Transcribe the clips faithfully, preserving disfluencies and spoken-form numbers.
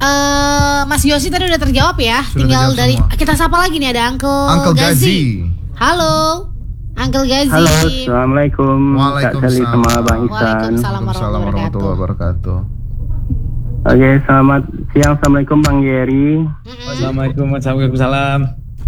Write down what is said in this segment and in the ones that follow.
uh, Mas Yosi tadi udah terjawab ya. Sudah Tinggal dari semua. Kita sapa lagi nih, ada Uncle, Uncle Gazi. Gazi. Halo, Uncle Gazi. Halo, assalamualaikum. Waalaikumsalam. Sama Bang Ihsan. Waalaikumsalam warahmatullahi wabarakatuh. Oke, selamat siang. Assalamualaikum Bang Yeri. Mm-hmm. Assalamualaikum, waalaikumsalam.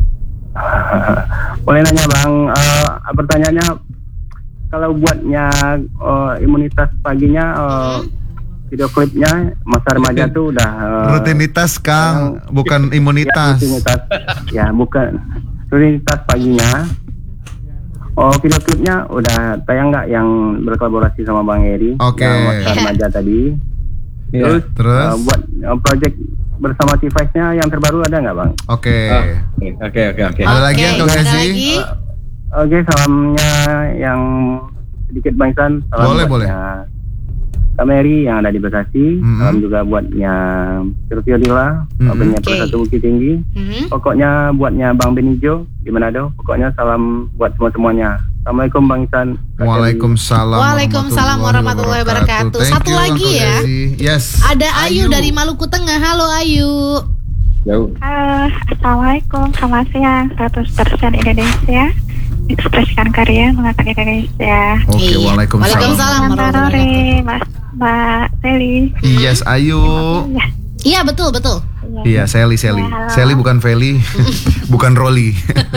Boleh nanya Bang, uh, pertanyaannya kalau buatnya uh, imunitas paginya, uh, video klipnya masa remaja tuh udah uh, rutinitas Kang, uh, bukan imunitas. Ya, rutinitas, ya bukan rutinitas paginya. Oh, video klipnya udah tayang nggak yang berkolaborasi sama Bang Eri? Oke. Yang masa remaja tadi. Terus, yeah. terus uh, buat uh, project bersama T-Vice-nya yang terbaru ada nggak Bang? Oke. Oke oke oke. Ada lagi yang Kang Gazi? Oke, salamnya yang sedikit Bang Ihsan. Salam boleh boleh. Kak Mary yang ada di Bekasi, mm-hmm. salam juga buatnya Sylvia Dila, mm-hmm. buatnya okay. Persatu Bukit Tinggi, mm-hmm. pokoknya buatnya Bang Benijo di Manado, pokoknya salam buat semua-semuanya. Assalamualaikum Bang Ihsan. Waalaikumsalam. Waalaikumsalam warahmatullahi wabarakatuh. Satu you, lagi ya. Yes. Ada Ayu, Ayu dari Maluku Tengah. Halo Ayu. Halo. Uh, Assalamualaikum. Selamat siang. seratus persen Indonesia. Ekspresikan karya mengangkat Indonesia. Oke, okay, waalaikumsalam. Waalaikumsalam warahmatullahi wabarakatuh. Mbak Sally. Yes, Ayu. Ya. Iya, betul, betul. Iya, Sally, Sally. Ya, Sally bukan Feli, bukan Rolly.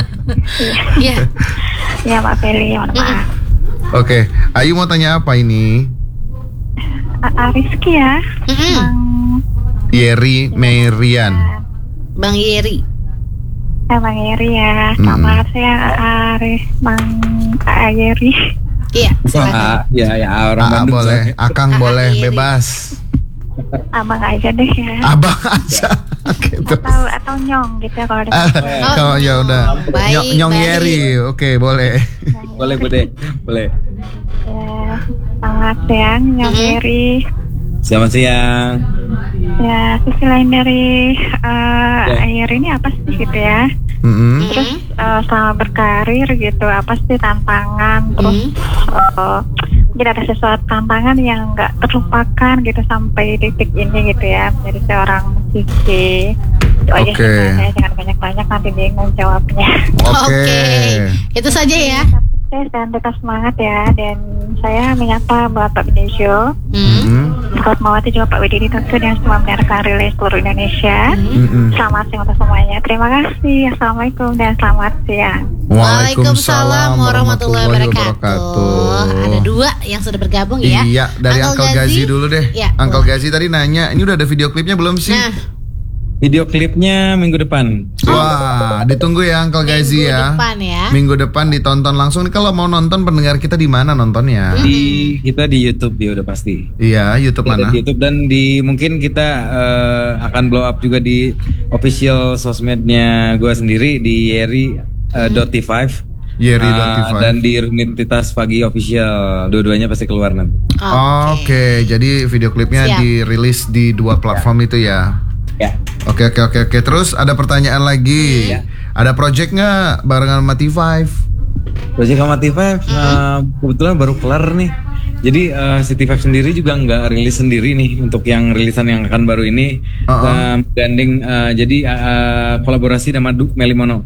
Iya. Iya, Mbak Feli, mohon maaf. Oke, Ayu mau tanya apa ini? A- Rizky ya. Bang Yeri Merian. Bang Yeri. Ya, Bang Yeri ya. Selamat hmm. siang, Aris, Bang Yeri. Iya, silakan. Ya, ya, orang A- Bandung. boleh, Akang boleh, bebas. Abang aja deh ya. Abang aja. Oke, atau atau nyong gitu ya kalau ada. Oh, oh ya udah. Nyong, nyong Yeri. Oke, boleh. Boleh, boleh. Boleh. Ya, selamat siang, Nyong mm-hmm. Yeri. Selamat siang. Ya, sisi lain dari uh, ya. Air ini apa sih gitu ya? Mm-hmm. Terus uh, selama berkarir gitu, apa sih tantangan? Terus mm-hmm. uh, mungkin ada sesuatu tantangan yang nggak terlupakan gitu sampai detik ini gitu ya, menjadi seorang musisi. Itu aja okay. sih, saya jangan banyak-banyak nanti bingung jawabnya. Oke. Okay. Okay. Itu saja ya. Sukses dan tetap semangat ya. Dan saya menyapa Bapak Benijo, mm-hmm. Fatmawati juga Pak Wididi tentu dan semua mendengarkan relay seluruh Indonesia. Mm-hmm. Selamat siang untuk semuanya. Terima kasih. Assalamualaikum dan selamat siang. Waalaikumsalam warahmatullahi wabarakatuh. Ada dua yang sudah bergabung ya. Iya, dari Uncle, Uncle Gazi, Gazi dulu deh. Ya, Uncle Gazi tadi nanya, ini udah ada video klipnya belum sih? Nah. Video klipnya minggu depan. Wah, ditunggu ya Uncle Gazi ya. Minggu depan ya. Minggu depan ditonton langsung. Kalau mau nonton pendengar kita di mana nontonnya? Di kita di YouTube ya udah pasti. Iya, YouTube kita mana? Di YouTube dan di mungkin kita uh, akan blow up juga di official sosmednya gue sendiri di Yeri uh, dot T lima. Yeri dot T lima. Uh, dan di Rutinitas Pagi Official. Dua-duanya pasti keluar nanti. Oke, okay. okay, jadi video klipnya Siap. dirilis di dua platform ya. itu ya. Ya. Oke oke oke oke. Terus ada pertanyaan lagi. Ya. Ada project nggak barengan sama T lima? Project sama T lima uh, kebetulan baru kelar nih. Jadi uh, si T lima sendiri juga nggak rilis sendiri nih untuk yang rilisan yang akan baru ini. Uh-uh. uh, Gandeng uh, jadi uh, kolaborasi sama Du Melimono.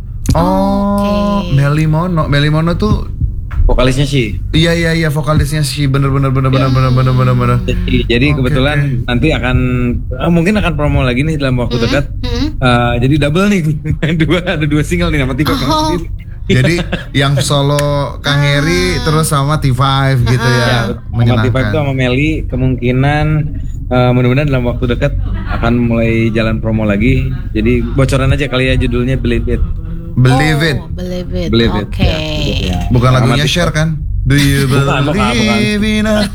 Oh, okay. Melimono, Melimono tuh vokalisnya sih. Iya iya iya vokalisnya sih bener bener bener bener bener bener bener bener. Jadi, jadi okay, kebetulan okay. nanti akan uh, mungkin akan promo lagi nih dalam waktu dekat. Mm-hmm. Uh, jadi double nih dua ada dua single nih sama T lima oh. sendiri. Jadi yang solo Kang Heri terus sama T lima gitu ya. Sama T lima itu sama Meli kemungkinan uh, mudah-mudahan dalam waktu dekat akan mulai jalan promo lagi. Jadi bocoran aja kali ya judulnya Believe It. Believe it. Oh, believe it. Believe Oke. Okay. It. Ya. Bukan lagunya Cher kan? Do you believe in us?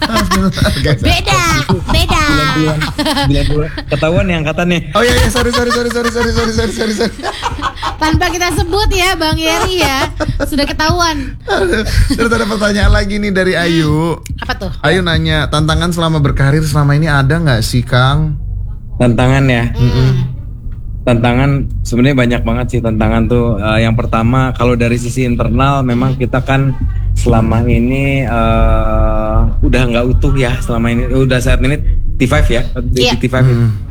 Beda, beda. Ketahuan nih angkatannya. Oh iya iya sorry sorry sorry sorry sorry sorry sorry sorry sorry. Tanpa kita sebut ya Bang Yeri ya. Sudah ketahuan. Terus ada pertanyaan lagi nih dari Ayu. Apa tuh? Ayu nanya, tantangan selama berkarir selama ini ada nggak sih Kang? Tantangan ya. Mm. Tantangan sebenarnya banyak banget sih tantangan tuh. Uh, yang pertama kalau dari sisi internal memang kita kan selama ini uh, udah nggak utuh ya selama ini udah saat ini T lima ya di yeah. T lima hmm.